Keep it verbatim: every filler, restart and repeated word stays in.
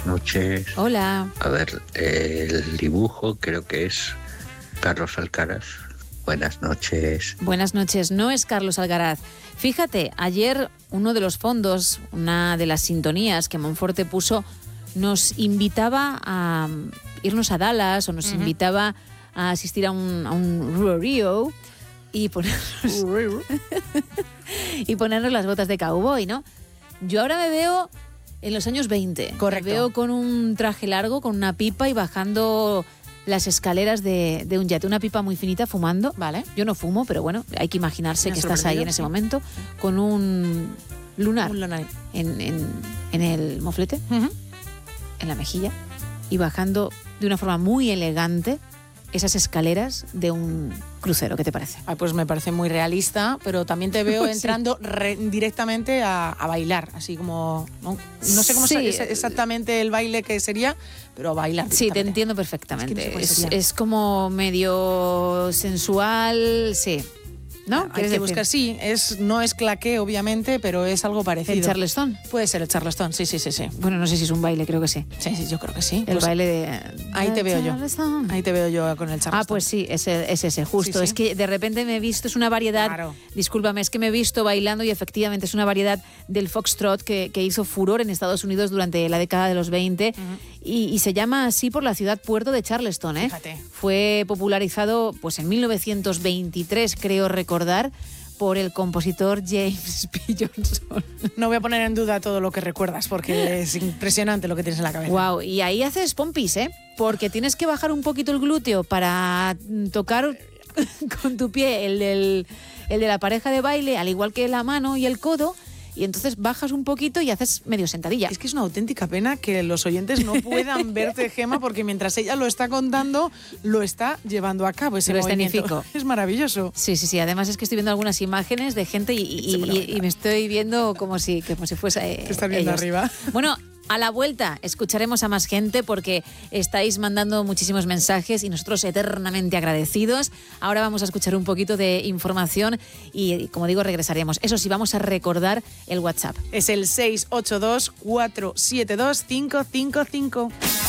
noches. Hola. A ver, el dibujo creo que es Carlos Alcaraz. Buenas noches. Buenas noches, no es Carlos Alcaraz. Fíjate, ayer uno de los fondos, una de las sintonías que Monforte puso, nos invitaba a irnos a Dallas o nos uh-huh. invitaba a asistir a un, a un rodeo y ponernos, y ponernos las botas de cowboy, ¿no? Yo ahora me veo en los años veinte. Correcto. Me veo con un traje largo, con una pipa y bajando las escaleras de, de un yate. Una pipa muy finita, fumando. Vale. Yo no fumo, pero bueno, hay que imaginarse que estás ahí en ese sí. momento con un lunar, un lunar. En, en, en el moflete, uh-huh. en la mejilla, y bajando de una forma muy elegante esas escaleras de un crucero. ¿Qué te parece? Ay, pues me parece muy realista, pero también te veo sí. entrando re- directamente a, a bailar, así como... No, no sé cómo sí. es exactamente el baile que sería, pero bailar. Sí, te entiendo perfectamente. Es, que no es, es como medio sensual, sí. ¿No? Hay que decir? buscar, sí, es, no es claqué, obviamente, pero es algo parecido. ¿El Charleston? Puede ser el Charleston, sí, sí, sí, sí. Bueno, no sé si es un baile, creo que sí. Sí, sí, yo creo que sí. El pues baile de... Ahí te veo yo. Ahí te veo yo con el Charleston. Ah, pues sí, es, es ese, justo. Sí, sí. Es que de repente me he visto, es una variedad... Claro. Discúlpame, es que me he visto bailando y efectivamente es una variedad del foxtrot que, que hizo furor en Estados Unidos durante la década de los veinte uh-huh. y, y se llama así por la ciudad puerto de Charleston, ¿eh? Fíjate. Fue popularizado pues en mil novecientos veintitrés, creo recordar, por el compositor James P. Johnson. No voy a poner en duda todo lo que recuerdas, porque es impresionante lo que tienes en la cabeza. Wow, y ahí haces pompis, ¿eh? Porque tienes que bajar un poquito el glúteo para tocar con tu pie el, del, el de la pareja de baile, al igual que la mano y el codo, y entonces bajas un poquito y haces medio sentadilla. Es que es una auténtica pena que los oyentes no puedan verte, Gema, porque mientras ella lo está contando, lo está llevando a cabo ese lo movimiento. Escenifico. Es maravilloso. Sí, sí, sí. Además es que estoy viendo algunas imágenes de gente y, y, y, y me estoy viendo como si, como si fuese eh, Te estás viendo ellos. arriba. Bueno, a la vuelta escucharemos a más gente porque estáis mandando muchísimos mensajes y nosotros eternamente agradecidos. Ahora vamos a escuchar un poquito de información y, como digo, regresaremos. Eso sí, vamos a recordar el WhatsApp. Es el seis ocho dos, cuatro siete dos, cinco cinco cinco.